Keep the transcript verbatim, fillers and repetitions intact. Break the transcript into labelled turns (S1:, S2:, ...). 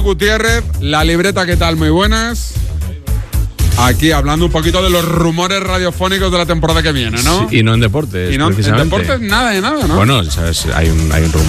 S1: Gutiérrez, la libreta, ¿qué tal? Muy buenas. Aquí hablando un poquito de los rumores radiofónicos de la temporada que viene, ¿no?
S2: Sí, y no en deportes,
S1: y no en deportes nada de nada, ¿no?
S2: Bueno, ¿sabes? Hay un, hay un rumor